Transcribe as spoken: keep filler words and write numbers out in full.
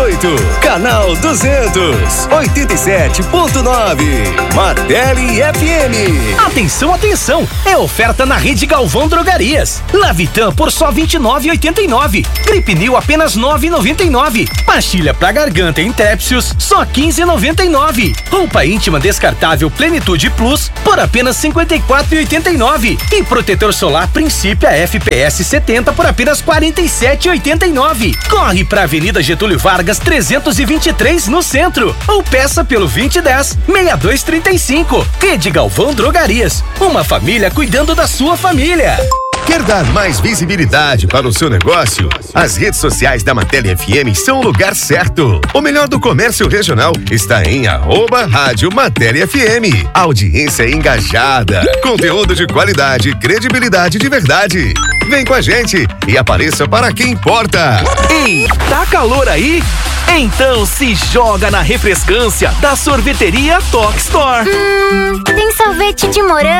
oito. Canal duzentos, oitenta e sete ponto nove. Martelli F M. Atenção, atenção! É oferta na Rede Galvão Drogarias. Lavitan por só vinte e nove reais e oitenta e nove centavos. Gripnil apenas nove reais e noventa e nove centavos. Pastilha pra garganta em Tepsius só quinze reais e noventa e nove centavos. Roupa íntima descartável Plenitude Plus por apenas cinquenta e quatro reais e oitenta e nove centavos. E protetor solar Principia F P S setenta por apenas quarenta e sete reais e oitenta e nove centavos. Corre pra Avenida Getúlio Vargas trezentos e vinte e três no centro ou peça pelo vinte e dez, sessenta e dois trinta e cinco. Rede Galvão Drogarias. Uma família cuidando da sua família. Quer dar mais visibilidade para o seu negócio? As redes sociais da Martelli F M são o lugar certo. O melhor do comércio regional está em arroba Rádio Martelli F M. Audiência engajada, conteúdo de qualidade, credibilidade de verdade. Vem com a gente e apareça para quem importa. Ei, tá calor aí? Então se joga na refrescância da sorveteria Toque Store. Hum, tem sorvete de morango.